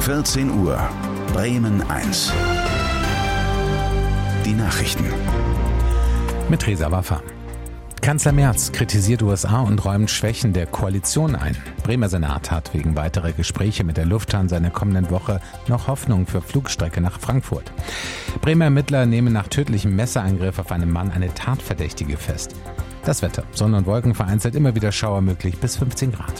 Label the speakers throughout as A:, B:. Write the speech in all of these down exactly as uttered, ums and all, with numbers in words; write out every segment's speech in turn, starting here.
A: vierzehn Uhr, Bremen eins. Die Nachrichten.
B: Mit Reza Waffa. Kanzler Merz kritisiert U S A und räumt Schwächen der Koalition ein. Bremer Senat hat wegen weiterer Gespräche mit der Lufthansa in der kommenden Woche noch Hoffnung für Flugstrecke nach Frankfurt. Bremer Ermittler nehmen nach tödlichem Messerangriff auf einen Mann eine Tatverdächtige fest. Das Wetter: Sonne und Wolken, vereinzelt immer wieder Schauer möglich bis fünfzehn Grad.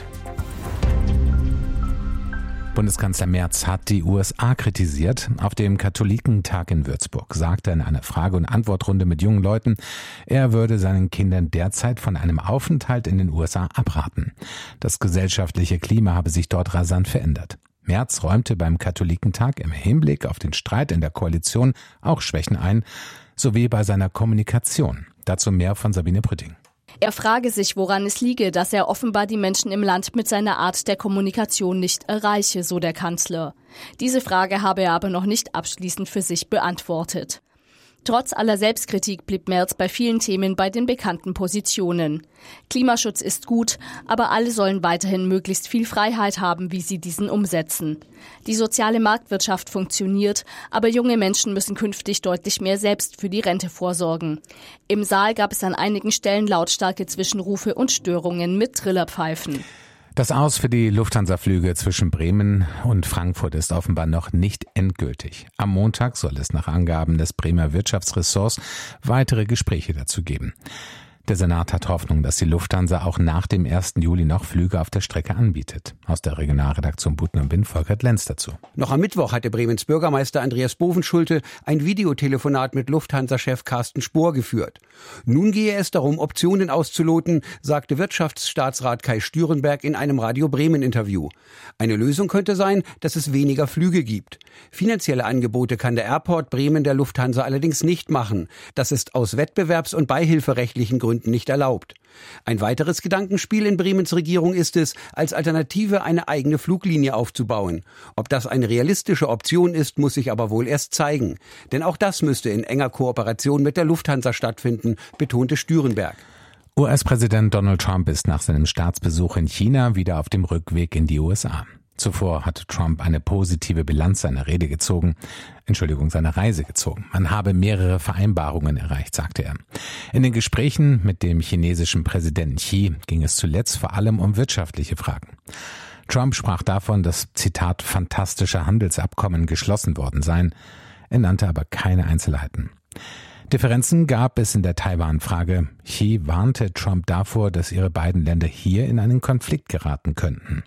B: Bundeskanzler Merz hat die U S A kritisiert. Auf dem Katholikentag in Würzburg sagte er in einer Frage- und Antwortrunde mit jungen Leuten, er würde seinen Kindern derzeit von einem Aufenthalt in den U S A abraten. Das gesellschaftliche Klima habe sich dort rasant verändert. Merz räumte beim Katholikentag im Hinblick auf den Streit in der Koalition auch Schwächen ein, sowie bei seiner Kommunikation. Dazu mehr von Sabine Brütting.
C: Er frage sich, woran es liege, dass er offenbar die Menschen im Land mit seiner Art der Kommunikation nicht erreiche, so der Kanzler. Diese Frage habe er aber noch nicht abschließend für sich beantwortet. Trotz aller Selbstkritik blieb Merz bei vielen Themen bei den bekannten Positionen. Klimaschutz ist gut, aber alle sollen weiterhin möglichst viel Freiheit haben, wie sie diesen umsetzen. Die soziale Marktwirtschaft funktioniert, aber junge Menschen müssen künftig deutlich mehr selbst für die Rente vorsorgen. Im Saal gab es an einigen Stellen lautstarke Zwischenrufe und Störungen mit Trillerpfeifen.
B: Das Aus für die Lufthansa-Flüge zwischen Bremen und Frankfurt ist offenbar noch nicht endgültig. Am Montag soll es nach Angaben des Bremer Wirtschaftsressorts weitere Gespräche dazu geben. Der Senat hat Hoffnung, dass die Lufthansa auch nach dem ersten Juli noch Flüge auf der Strecke anbietet. Aus der Regionalredaktion Buten und Wind, Volkert Lenz dazu.
D: Noch am Mittwoch hatte Bremens Bürgermeister Andreas Bovenschulte ein Videotelefonat mit Lufthansa-Chef Carsten Spohr geführt. Nun gehe es darum, Optionen auszuloten, sagte Wirtschaftsstaatsrat Kai Stürenberg in einem Radio Bremen-Interview. Eine Lösung könnte sein, dass es weniger Flüge gibt. Finanzielle Angebote kann der Airport Bremen der Lufthansa allerdings nicht machen. Das ist aus wettbewerbs- und beihilferechtlichen Gründen nicht erlaubt. Ein weiteres Gedankenspiel in Bremens Regierung ist es, als Alternative eine eigene Fluglinie aufzubauen. Ob das eine realistische Option ist, muss sich aber wohl erst zeigen. Denn auch das müsste in enger Kooperation mit der Lufthansa stattfinden, betonte Stürenberg.
B: U S-Präsident Donald Trump ist nach seinem Staatsbesuch in China wieder auf dem Rückweg in die U S A. Zuvor hatte Trump eine positive Bilanz seiner Rede gezogen, Entschuldigung, seiner Reise gezogen. Man habe mehrere Vereinbarungen erreicht, sagte er. In den Gesprächen mit dem chinesischen Präsidenten Xi ging es zuletzt vor allem um wirtschaftliche Fragen. Trump sprach davon, dass, Zitat, fantastische Handelsabkommen geschlossen worden seien. Er nannte aber keine Einzelheiten. Differenzen gab es in der Taiwan-Frage. Xi warnte Trump davor, dass ihre beiden Länder hier in einen Konflikt geraten könnten.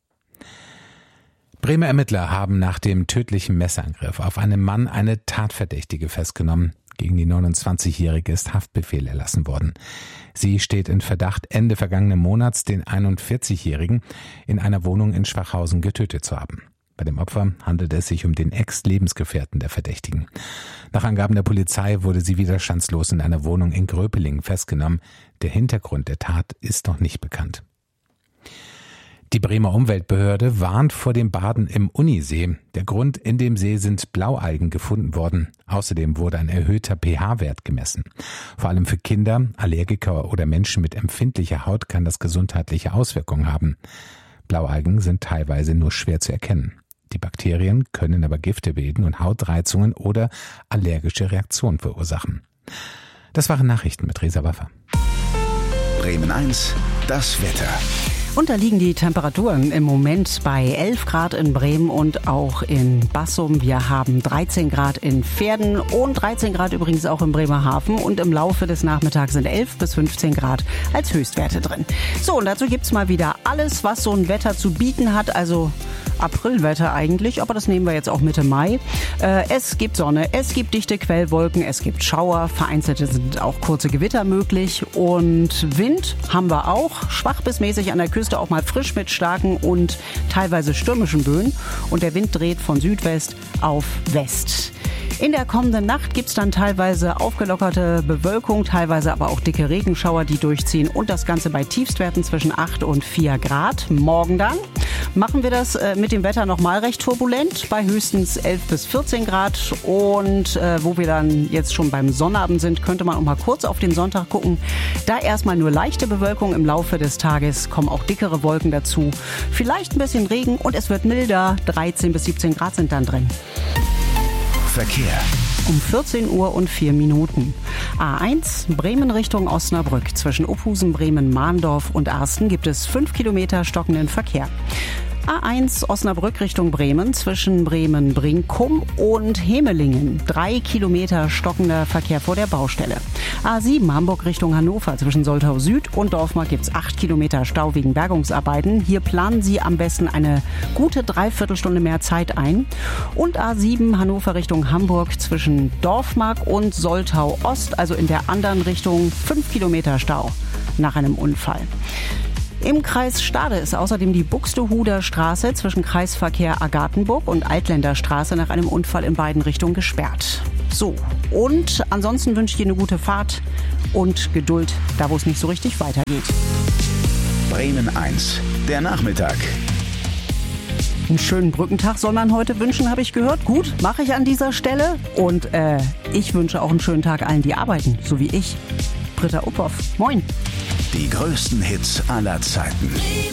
B: Bremer Ermittler haben nach dem tödlichen Messerangriff auf einen Mann eine Tatverdächtige festgenommen. Gegen die neunundzwanzigjährige ist Haftbefehl erlassen worden. Sie steht in Verdacht, Ende vergangenen Monats den einundvierzigjährigen in einer Wohnung in Schwachhausen getötet zu haben. Bei dem Opfer handelt es sich um den Ex-Lebensgefährten der Verdächtigen. Nach Angaben der Polizei wurde sie widerstandslos in einer Wohnung in Gröpelingen festgenommen. Der Hintergrund der Tat ist noch nicht bekannt. Die Bremer Umweltbehörde warnt vor dem Baden im Unisee. Der Grund: in dem See sind Blaualgen gefunden worden. Außerdem wurde ein erhöhter pH-Wert gemessen. Vor allem für Kinder, Allergiker oder Menschen mit empfindlicher Haut kann das gesundheitliche Auswirkungen haben. Blaualgen sind teilweise nur schwer zu erkennen. Die Bakterien können aber Gifte bilden und Hautreizungen oder allergische Reaktionen verursachen. Das waren Nachrichten mit Reza Waffa.
A: Bremen eins, das Wetter.
E: Und da liegen die Temperaturen im Moment bei elf Grad in Bremen und auch in Bassum. Wir haben dreizehn Grad in Verden und dreizehn Grad übrigens auch in Bremerhaven. Und im Laufe des Nachmittags sind elf bis fünfzehn Grad als Höchstwerte drin. So, und dazu gibt's mal wieder alles, was so ein Wetter zu bieten hat. Also Aprilwetter eigentlich, aber das nehmen wir jetzt auch Mitte Mai. Äh, es gibt Sonne, es gibt dichte Quellwolken, es gibt Schauer. Vereinzelt sind auch kurze Gewitter möglich. Und Wind haben wir auch. Schwach bis mäßig an der Küste. Auch mal frisch mit starken und teilweise stürmischen Böen. Und der Wind dreht von Südwest auf West. In der kommenden Nacht gibt es dann teilweise aufgelockerte Bewölkung, teilweise aber auch dicke Regenschauer, die durchziehen. Und das Ganze bei Tiefstwerten zwischen acht und vier Grad. Morgen dann. machen wir das äh, mit dem Wetter nochmal recht turbulent, bei höchstens elf bis vierzehn Grad. Und äh, wo wir dann jetzt schon beim Sonnabend sind, könnte man auch mal kurz auf den Sonntag gucken. Da erstmal nur leichte Bewölkung, im Laufe des Tages kommen auch dickere Wolken dazu. Vielleicht ein bisschen Regen und es wird milder, dreizehn bis siebzehn Grad sind dann drin.
A: Verkehr.
E: Um vierzehn Uhr und vier Minuten. A eins, Bremen Richtung Osnabrück. Zwischen Uphusen, Bremen, Mahndorf und Arsten gibt es fünf Kilometer stockenden Verkehr. A eins Osnabrück Richtung Bremen zwischen Bremen-Brinkum und Hemelingen. Drei Kilometer stockender Verkehr vor der Baustelle. A sieben Hamburg Richtung Hannover zwischen Soltau Süd und Dorfmark gibt es acht Kilometer Stau wegen Bergungsarbeiten. Hier planen Sie am besten eine gute Dreiviertelstunde mehr Zeit ein. Und A sieben Hannover Richtung Hamburg zwischen Dorfmark und Soltau Ost, also in der anderen Richtung, fünf Kilometer Stau nach einem Unfall. Im Kreis Stade ist außerdem die Buxtehuder Straße zwischen Kreisverkehr Agathenburg und Altländer Straße nach einem Unfall in beiden Richtungen gesperrt. So, und ansonsten wünsche ich Ihnen eine gute Fahrt und Geduld, da wo es nicht so richtig weitergeht.
A: Bremen eins, der Nachmittag.
E: Einen schönen Brückentag soll man heute wünschen, habe ich gehört. Gut, mache ich an dieser Stelle. Und äh, ich wünsche auch einen schönen Tag allen, die arbeiten, so wie ich. Britta Uphoff, moin.
A: Die größten Hits aller Zeiten.